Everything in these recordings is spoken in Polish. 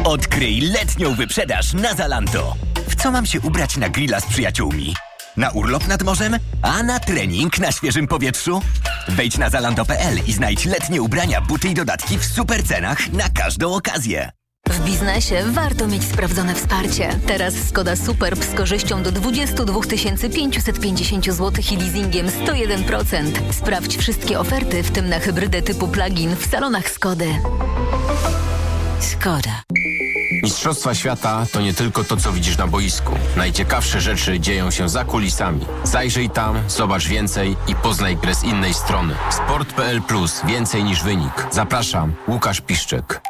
Odkryj letnią wyprzedaż na Zalando. W co mam się ubrać na grilla z przyjaciółmi? Na urlop nad morzem? A na trening na świeżym powietrzu? Wejdź na zalando.pl i znajdź letnie ubrania, buty i dodatki w super cenach na każdą okazję. W biznesie warto mieć sprawdzone wsparcie. Teraz Skoda Superb z korzyścią do 22 550 zł i leasingiem 101%. Sprawdź wszystkie oferty, w tym na hybrydę typu plug-in w salonach Skody. Skoda. Mistrzostwa świata to nie tylko to, co widzisz na boisku. Najciekawsze rzeczy dzieją się za kulisami. Zajrzyj tam, zobacz więcej i poznaj grę z innej strony. Sport.pl Plus. Więcej niż wynik. Zapraszam, Łukasz Piszczek.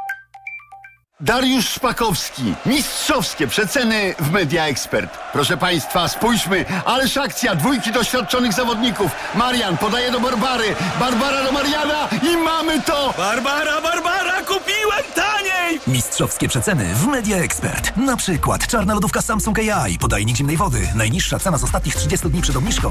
Dariusz Szpakowski. Mistrzowskie przeceny w Media Expert. Proszę Państwa, spójrzmy. Ależ akcja, dwójki doświadczonych zawodników. Marian podaje do Barbary. Barbara do Mariana i mamy to! Barbara, kupiłem taniej! Mistrzowskie przeceny w Media Expert. Na przykład czarna lodówka Samsung AI, podajnik zimnej wody. Najniższa cena z ostatnich 30 dni przed obniżką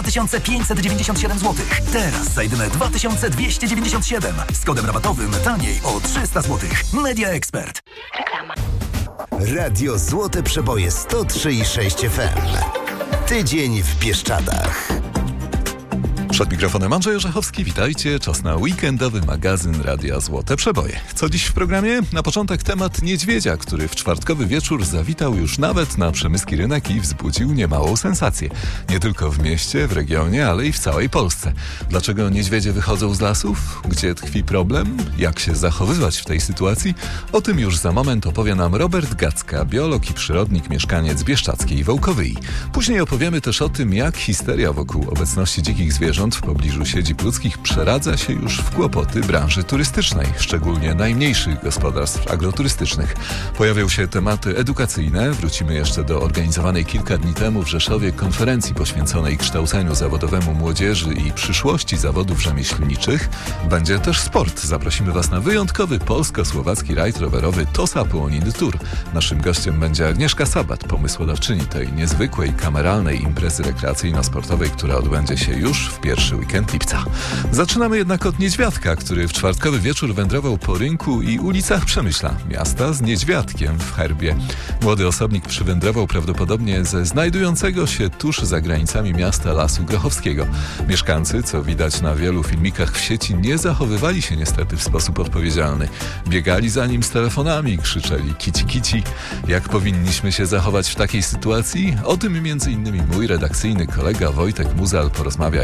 2597 zł. Teraz za jedyne 2297. Z kodem rabatowym taniej o 300 zł. Media Expert. Reklama. Radio Złote Przeboje 103,6 FM. Tydzień w Bieszczadach. Przed mikrofonem Andrzej Orzechowski, witajcie. Czas na weekendowy magazyn Radia Złote Przeboje. Co dziś w programie? Na początek temat niedźwiedzia, który w czwartkowy wieczór zawitał już nawet na przemyski rynek i wzbudził niemałą sensację. Nie tylko w mieście, w regionie, ale i w całej Polsce. Dlaczego niedźwiedzie wychodzą z lasów? Gdzie tkwi problem? Jak się zachowywać w tej sytuacji? O tym już za moment opowie nam Robert Gacka, biolog i przyrodnik, mieszkaniec Bieszczadzkiej Wołkowyi. Później opowiemy też o tym, jak histeria wokół obecności dzikich zwierząt w pobliżu siedzib ludzkich przeradza się już w kłopoty branży turystycznej, szczególnie najmniejszych gospodarstw agroturystycznych. Pojawią się tematy edukacyjne, wrócimy jeszcze do organizowanej kilka dni temu w Rzeszowie konferencji poświęconej kształceniu zawodowemu młodzieży i przyszłości zawodów rzemieślniczych. Będzie też sport. Zaprosimy Was na wyjątkowy polsko-słowacki rajd rowerowy Tosa Połoniny Tour. Naszym gościem będzie Agnieszka Sabat, pomysłodawczyni tej niezwykłej, kameralnej imprezy rekreacyjno-sportowej, która odbędzie się już w pierwszy weekend lipca. Zaczynamy jednak od niedźwiadka, który w czwartkowy wieczór wędrował po rynku i ulicach Przemyśla, miasta z niedźwiadkiem w herbie. Młody osobnik przywędrował prawdopodobnie ze znajdującego się tuż za granicami miasta Lasu Grochowskiego. Mieszkańcy, co widać na wielu filmikach w sieci, nie zachowywali się niestety w sposób odpowiedzialny. Biegali za nim z telefonami, krzyczeli kici kici. Jak powinniśmy się zachować w takiej sytuacji? O tym m.in. mój redakcyjny kolega Wojtek Muzal porozmawia